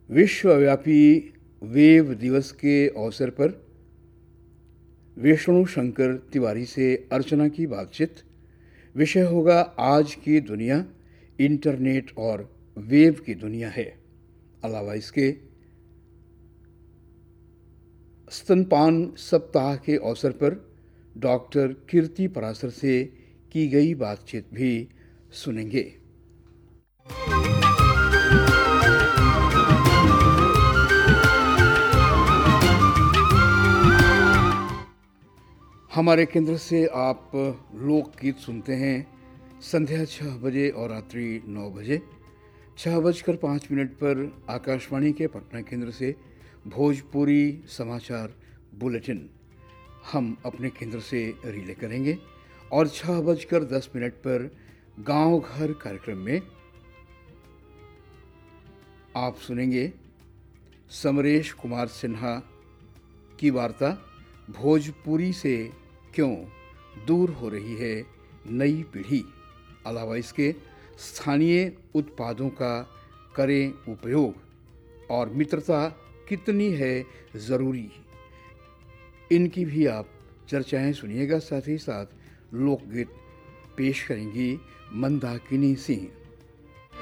विश्वव्यापी वेव दिवस के अवसर पर विष्णु शंकर तिवारी से अर्चना की बातचीत। विषय होगा आज की दुनिया इंटरनेट और वेब की दुनिया है। अलावा इसके स्तनपान सप्ताह के अवसर पर डॉक्टर कीर्ति पराशर से की गई बातचीत भी सुनेंगे। हमारे केंद्र से आप लोकगीत सुनते हैं संध्या 6 बजे और रात्रि 9 बजे। 6:05 पर आकाशवाणी के पटना केंद्र से भोजपुरी समाचार बुलेटिन हम अपने केंद्र से रिले करेंगे और 6:10 पर गांव घर कार्यक्रम में आप सुनेंगे समरेश कुमार सिन्हा की वार्ता भोजपुरी से क्यों दूर हो रही है नई पीढ़ी। अलावा इसके स्थानीय उत्पादों का करें उपयोग और मित्रता कितनी है ज़रूरी, इनकी भी आप चर्चाएं सुनिएगा। साथ ही साथ लोकगीत पेश करेंगी मंदाकिनी सिंह।